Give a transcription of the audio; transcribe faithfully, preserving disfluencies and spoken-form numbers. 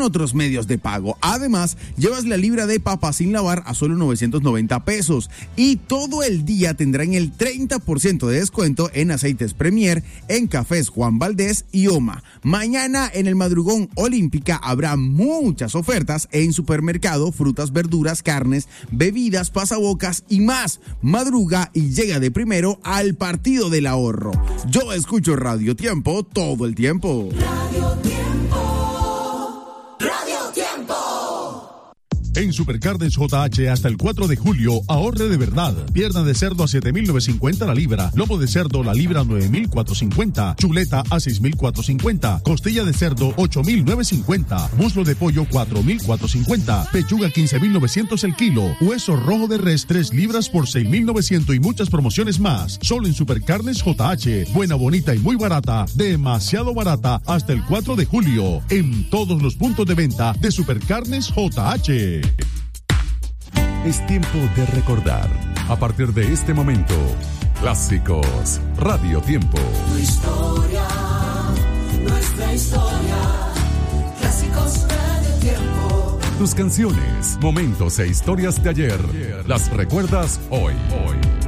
otros medios de pago. Además, llevas la libra de papa sin lavar a solo novecientos noventa pesos y todo el día tendrán el treinta por ciento de descuento en aceites Premier, en cafés Juan Valdés y Oma. Mañana en el Madrugón Olímpica habrá muchas ofertas en supermercado, frutas, verduras, carnes, bebidas, pasabocas y más. Madruga y llega de primero al partido del ahorro. Yo escucho Radio Tiempo todo el tiempo. Radio Tiempo. Radio Tiempo. En Supercarnes J H hasta el cuatro de julio, ahorre de verdad. Pierna de cerdo a siete mil novecientos cincuenta la libra. Lomo de cerdo la libra a nueve mil cuatrocientos cincuenta. Chuleta a seis mil cuatrocientos cincuenta. Costilla de cerdo ocho mil novecientos cincuenta. Muslo de pollo cuatro mil cuatrocientos cincuenta. Pechuga quince mil novecientos el kilo. Hueso rojo de res tres libras por seis mil novecientos y muchas promociones más. Solo en Supercarnes J H. Buena, bonita y muy barata. Demasiado barata hasta el cuatro de julio. En todos los puntos de venta de Supercarnes J H. Es tiempo de recordar. A partir de este momento, clásicos Radio Tiempo. Tu historia, nuestra historia. Clásicos Radio Tiempo. Tus canciones, momentos e historias de ayer. Las recuerdas hoy. Hoy.